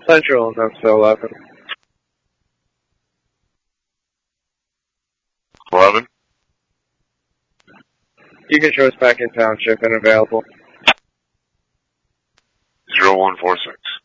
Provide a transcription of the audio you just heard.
Central, Knoxville 11. 11? You can trace back in township and available. 0146.